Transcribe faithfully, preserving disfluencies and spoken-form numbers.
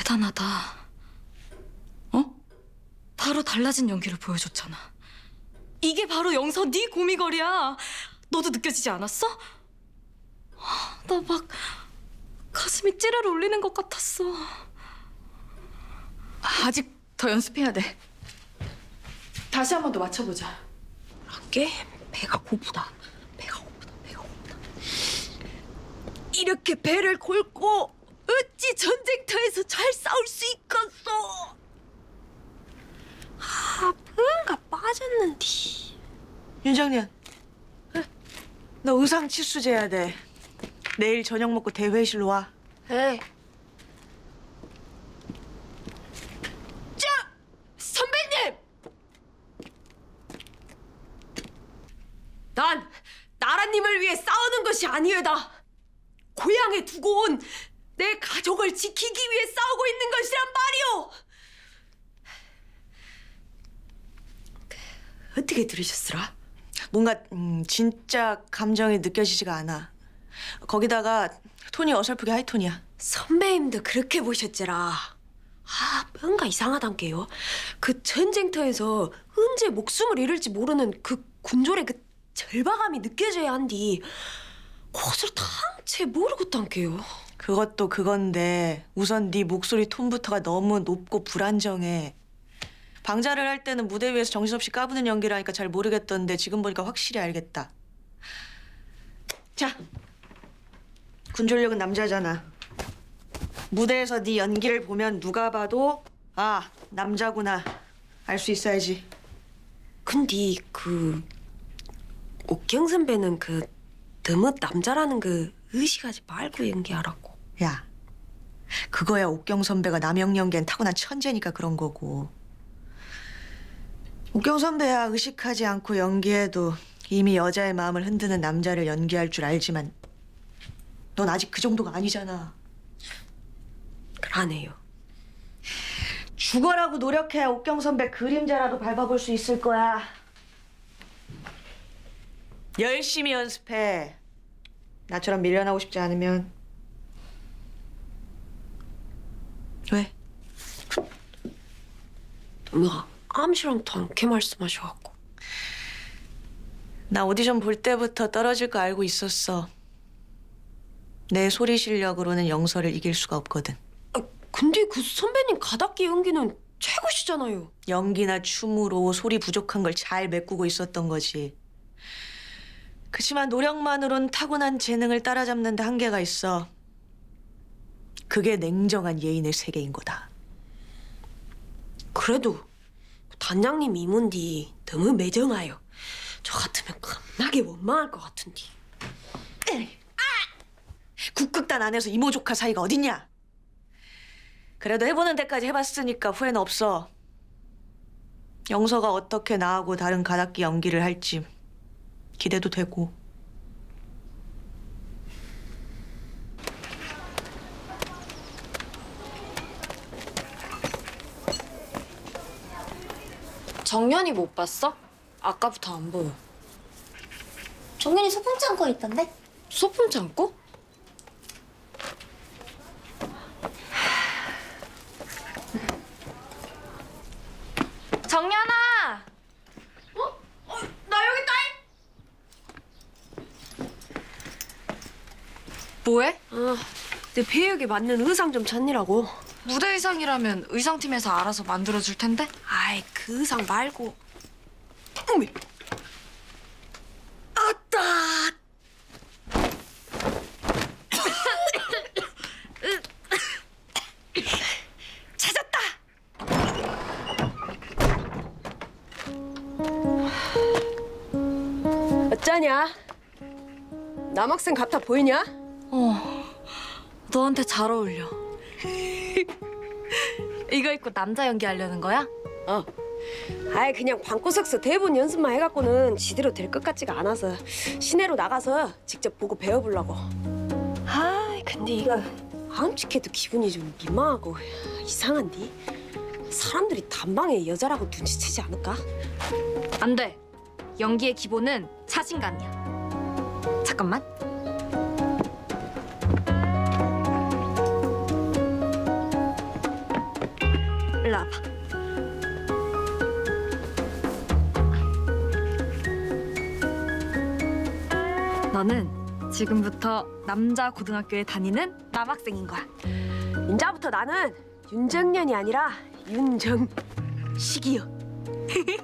대단하다. 어? 바로 달라진 연기를 보여줬잖아. 이게 바로 영서 네 고미거리야. 너도 느껴지지 않았어? 나 막 가슴이 찌르르 울리는 것 같았어. 아직 더 연습해야 돼. 다시 한 번 더 맞춰보자. 게 배가 고프다. 배가 고프다. 배가 고프다. 이렇게 배를 골고 어찌 전쟁터에서 잘 싸울 수 있겠어? 아, 뭔가 빠졌는디. 윤정년, 너 의상 치수제해야 돼. 내일 저녁 먹고 대회실로 와. 에이. 자, 선배님! 난 나라님을 위해 싸우는 것이 아니외다. 고향에 두고 온 내 가족을 지키기 위해 싸우고 있는 것이란 말이오. 어떻게 들으셨으라? 뭔가 음, 진짜 감정이 느껴지지가 않아. 거기다가 톤이 어설프게 하이톤이야. 선배님도 그렇게 보셨지라. 아, 뭔가 이상하단게요. 그 전쟁터에서 언제 목숨을 잃을지 모르는 그 군졸의 그 절박함이 느껴져야 한디 그것을 당체 모르겠단게요. 그것도 그건데 우선 네 목소리 톤부터가 너무 높고 불안정해. 방자를 할 때는 무대 위에서 정신없이 까부는 연기를 하니까 잘 모르겠던데 지금 보니까 확실히 알겠다. 자, 군졸력은 남자잖아. 무대에서 네 연기를 보면 누가 봐도 아, 남자구나 알 수 있어야지. 근데 그 옥경 선배는 그 너무 남자라는 그 의식하지 말고 연기하라고. 야, 그거야 옥경 선배가 남영 연기엔 타고난 천재니까 그런 거고. 옥경 선배야 의식하지 않고 연기해도 이미 여자의 마음을 흔드는 남자를 연기할 줄 알지만 넌 아직 그 정도가 아니잖아. 그러네요. 죽어라고 노력해야 옥경 선배 그림자라도 밟아볼 수 있을 거야. 열심히 연습해. 나처럼 밀려나고 싶지 않으면. 왜? 뭐야, 암시랑도 않게 말씀하셔갖고. 나 오디션 볼 때부터 떨어질 거 알고 있었어. 내 소리 실력으로는 영서를 이길 수가 없거든. 아, 근데 그 선배님 가닥기 연기는 최고시잖아요. 연기나 춤으로 소리 부족한 걸 잘 메꾸고 있었던 거지. 그치만 노력만으론 타고난 재능을 따라잡는 데 한계가 있어. 그게 냉정한 예인의 세계인 거다. 그래도 단장님 이문디 너무 매정해요. 저 같으면 겁나게 원망할 것 같은데. 국극단 안에서 이모 조카 사이가 어딨냐? 그래도 해보는 데까지 해봤으니까 후회는 없어. 영서가 어떻게 나하고 다른 가닥기 연기를 할지 기대도 되고. 정연이 못 봤어? 아까부터 안 보여. 정연이 소품 창고에 있던데? 소품 창고? 정연아! 어? 어, 나 여기 있다! 뭐해? 아, 내 배역에 맞는 의상 좀 찾느라고. 무대 의상이라면 의상팀에서 알아서 만들어줄 텐데? 아이, 그 의상 말고. 어메! 아따! 찾았다! 어쩌냐? 남학생 같아 보이냐? 어, 너한테 잘 어울려. 이거 입고 남자 연기하려는 거야? 어. 아이, 그냥 방구석서 대본 연습만 해갖고는 지대로 될 것 같지가 않아서 시내로 나가서 직접 보고 배워보려고. 아이, 근데 이거 아음칙해도 기분이 좀 민망하고 이상한디? 사람들이 단방에 여자라고 눈치채지 않을까? 안 돼. 연기의 기본은 자신감이야. 잠깐만. 일로 와봐. 너는 지금부터 남자 고등학교에 다니는 남학생인 거야. 인자부터 나는 윤정년이 아니라 윤정식이요.